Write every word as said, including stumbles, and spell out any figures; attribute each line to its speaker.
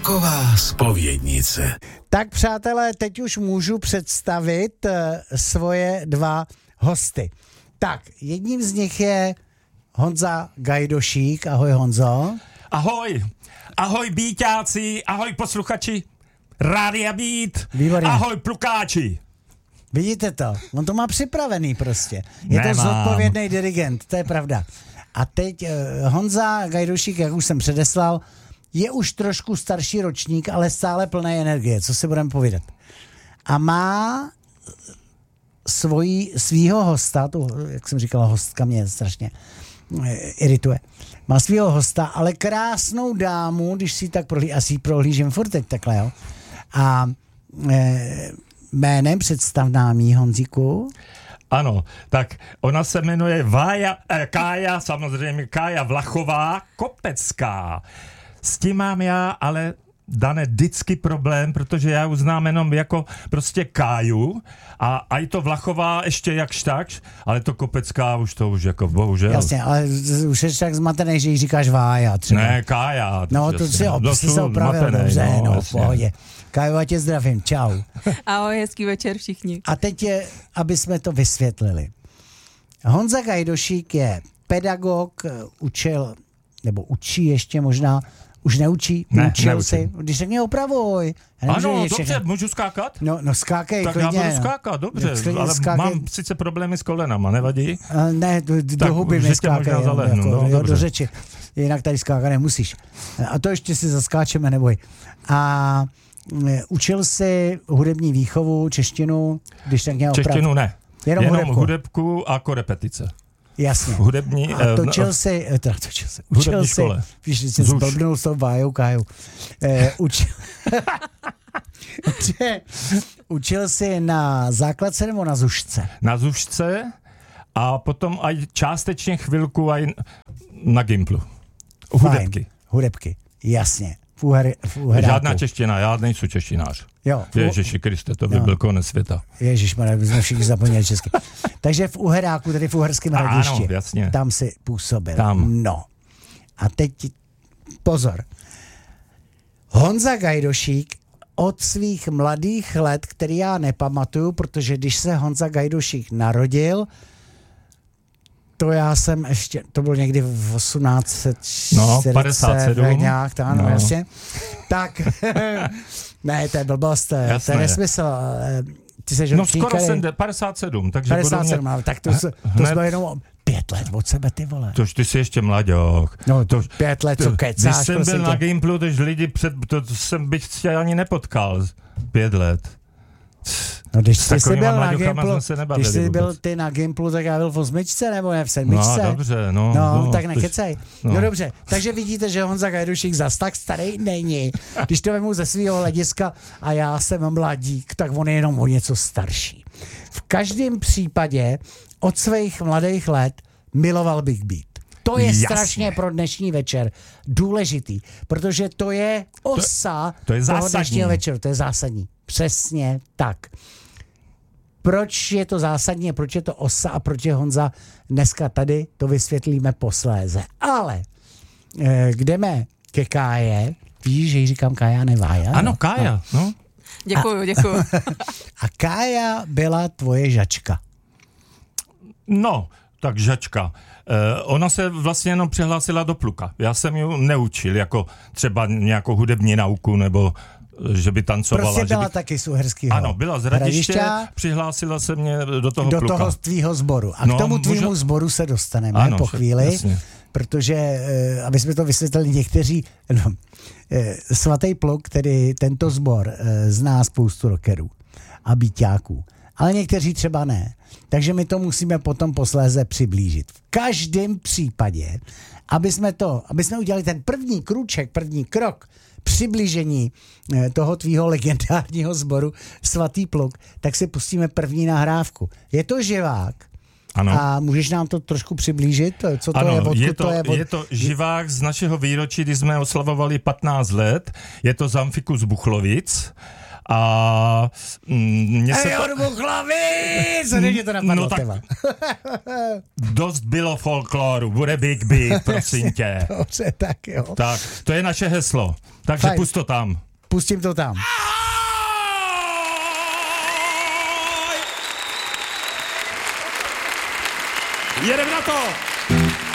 Speaker 1: Roková zpovědnice.
Speaker 2: Tak přátelé, teď už můžu představit uh, svoje dva hosty. Tak, jedním z nich je Honza Gajdošík. Ahoj, Honzo.
Speaker 3: Ahoj, ahoj bíťáci, ahoj posluchači Rádia Beat.
Speaker 2: Výborně.
Speaker 3: Ahoj plukáči.
Speaker 2: Vidíte to? On to má připravený prostě. Je
Speaker 3: Nemám.
Speaker 2: to zodpovědný dirigent, to je pravda. A teď uh, Honza Gajdošík, jak už jsem předeslal, je už trošku starší ročník, ale stále plné energie, co si budeme povídat. A má svojí, svýho hosta, tu, jak jsem říkala, hostka mě strašně irituje. Má svýho hosta, ale krásnou dámu, když si tak prohlí, asi prohlížím furt teď takhle, jo. A e, jménem představ nám jí, Honzíku.
Speaker 3: Ano, tak ona se jmenuje Vája, eh, Kája, samozřejmě Kája Vlachová Kopecká. S tím mám já, ale Dane, vždycky problém, protože já ji znám jenom jako prostě Káju a, a i to Vlachová ještě jakž takž, ale to Kopecká už to už jako bohužel.
Speaker 2: Jasně, ale už jsi tak zmatený, že jí říkáš Vája třeba.
Speaker 3: Ne, Kája.
Speaker 2: No, to si, op, si se opravil,
Speaker 3: zmatenej,
Speaker 2: dobře, no,
Speaker 3: no
Speaker 2: v
Speaker 3: jasně.
Speaker 2: pohodě. Kájo, a tě zdravím, čau.
Speaker 4: Ahoj, hezký večer všichni.
Speaker 2: A teď je, aby jsme to vysvětlili. Honza Gajdošík je pedagog, učil, nebo učí ještě možná, už neučí,
Speaker 3: Ne,
Speaker 2: učil
Speaker 3: neučím.
Speaker 2: si, když se mě opravuj.
Speaker 3: Ano, dobře, můžu skákat?
Speaker 2: No, no skákej,
Speaker 3: Tak
Speaker 2: klidně.
Speaker 3: já budu
Speaker 2: no.
Speaker 3: skákat, dobře,
Speaker 2: Klidně
Speaker 3: ale
Speaker 2: skákej.
Speaker 3: mám sice problémy s kolenama, nevadí?
Speaker 2: A ne, do,
Speaker 3: Tak
Speaker 2: do huby
Speaker 3: určitě
Speaker 2: neskákej,
Speaker 3: možná
Speaker 2: jenom
Speaker 3: zalehnu,
Speaker 2: jako,
Speaker 3: no,
Speaker 2: jo, do
Speaker 3: dobře.
Speaker 2: řeči. Jinak tady skákat nemusíš. A to ještě si zaskáčeme, neboj. A e, učil si hudební výchovu, češtinu, když tak nějak
Speaker 3: Češtinu ne,
Speaker 2: Jenom,
Speaker 3: jenom
Speaker 2: hudebku.
Speaker 3: hudebku a korepetice.
Speaker 2: Jasně.
Speaker 3: Hudební,
Speaker 2: A točil
Speaker 3: eh,
Speaker 2: si, eh, teda točil si,
Speaker 3: v
Speaker 2: učil
Speaker 3: hudební
Speaker 2: si,
Speaker 3: škole.
Speaker 2: víš, jsi
Speaker 3: Zuš.
Speaker 2: zblbnul s tou Vájou Kájou. Eh, učil, učil, učil si na základce nebo na zušce?
Speaker 3: na Zušce a potom aj částečně chvilku aj na Gimplu. U
Speaker 2: Fajn.
Speaker 3: hudebky.
Speaker 2: Hudebky, jasně. V, uher, v uheráku.
Speaker 3: Žádná čeština, já nejsou češtinář.
Speaker 2: Jo, v,
Speaker 3: Ježiši Kriste, to by
Speaker 2: No.
Speaker 3: byl konec světa.
Speaker 2: Ježišmarja, my jsme všichni zapomněli česky. Takže v Uheráku, tedy v Uherském
Speaker 3: Ano,
Speaker 2: Hradišti,
Speaker 3: jasně.
Speaker 2: tam si působil.
Speaker 3: Tam.
Speaker 2: No. A teď pozor. Honza Gajdošík od svých mladých let, který já nepamatuju, protože když se Honza Gajdošík narodil, to já jsem ještě, to bylo někdy v osmnáct set čtyřicet,
Speaker 3: No, padesát sedm.
Speaker 2: nějak, to ano,
Speaker 3: No.
Speaker 2: jasně. Tak, ne, to je blbost, to je, to je
Speaker 3: Jasné.
Speaker 2: nesmysl. Ty seš
Speaker 3: No
Speaker 2: ročník,
Speaker 3: skoro
Speaker 2: který-
Speaker 3: jsem, padesát sedm, takže
Speaker 2: padesát sedm,
Speaker 3: budu mě,
Speaker 2: ale tak to, to
Speaker 3: hned-
Speaker 2: jsme jenom pět let od sebe, ty vole.
Speaker 3: tož ty jsi ještě mlaďok.
Speaker 2: No, to pět let, co
Speaker 3: Když
Speaker 2: kecáš,
Speaker 3: jsem
Speaker 2: prosím
Speaker 3: byl na
Speaker 2: tě.
Speaker 3: Gimplu, tož lidi před, to, to jsem bych tě ani nepotkal. Pět let.
Speaker 2: No, když
Speaker 3: S
Speaker 2: jsi
Speaker 3: takovýma
Speaker 2: byl na
Speaker 3: mlaďokama
Speaker 2: Gimplu,
Speaker 3: jsme se nebavili
Speaker 2: když jsi byl
Speaker 3: vůbec.
Speaker 2: ty na Gimplu, tak já byl v osmičce, nebo ne v
Speaker 3: No
Speaker 2: sedmičce.
Speaker 3: dobře, no.
Speaker 2: No,
Speaker 3: no
Speaker 2: tak
Speaker 3: tož-
Speaker 2: nekecej. No.
Speaker 3: no.
Speaker 2: no dobře, takže vidíte, že Honza Gajdošík zas tak starý není. Když to vemu ze svého hlediska a já jsem mladík, tak on je jenom o něco starší. V každém případě od svých mladých let miloval Big Beat. To je
Speaker 3: Jasně.
Speaker 2: strašně pro dnešní večer důležitý, protože to je osa
Speaker 3: to je
Speaker 2: toho
Speaker 3: zásadní.
Speaker 2: dnešního večeru. To je zásadní. Přesně tak. Proč je to zásadní a proč je to osa a proč je Honza dneska tady, to vysvětlíme posléze. Ale eh, jdeme ke Káje. Víš, že jí říkám Kája, ne Vája?
Speaker 3: Ano, Kája, no.
Speaker 4: Děkuju, děkuju.
Speaker 2: A Kája byla tvoje žačka.
Speaker 3: No, tak žačka. Eh, ona se vlastně jenom přihlásila do pluka. Já jsem ji neučil, jako třeba nějakou hudební nauku, nebo eh, že by tancovala.
Speaker 2: Prostě
Speaker 3: že
Speaker 2: byla
Speaker 3: by...
Speaker 2: taky z Uherského
Speaker 3: Ano, byla z Hradiště,
Speaker 2: Hradišťa,
Speaker 3: přihlásila se mě do toho
Speaker 2: do
Speaker 3: pluka.
Speaker 2: toho tvýho sboru. A
Speaker 3: No,
Speaker 2: k tomu tvýmu
Speaker 3: může-
Speaker 2: sboru se dostaneme
Speaker 3: Ano,
Speaker 2: po
Speaker 3: však,
Speaker 2: chvíli,
Speaker 3: jasně.
Speaker 2: protože, eh, aby jsme to vysvětlili někteří, no, eh, Svatý Pluk, který tento sbor eh, zná spoustu rockerů a beatáků, ale někteří třeba ne. Takže my to musíme potom posléze přiblížit. V každém případě, aby jsme to, aby jsme udělali ten první krůček, první krok přiblížení eh, toho tvýho legendárního sboru Svatý Pluk, tak si pustíme první nahrávku. Je to živák.
Speaker 3: Ano.
Speaker 2: A můžeš nám to trošku přiblížit? Co to
Speaker 3: Ano,
Speaker 2: je? Odkud
Speaker 3: je to,
Speaker 2: to je? Od...
Speaker 3: je to živák z našeho výročí, kdy jsme oslavovali patnáct let. Je to z Amfiku z Buchlovic. A mm, mě se
Speaker 2: Hej,
Speaker 3: to...
Speaker 2: odbuchla víc! Není to napadlo,
Speaker 3: No tak dost bylo folkloru, bude Big Beat, prosím tě.
Speaker 2: Dobře, tak jo.
Speaker 3: Tak, to je naše heslo. Takže
Speaker 2: Fajn.
Speaker 3: pust to tam.
Speaker 2: Pustím to tam.
Speaker 3: Jedeme na to!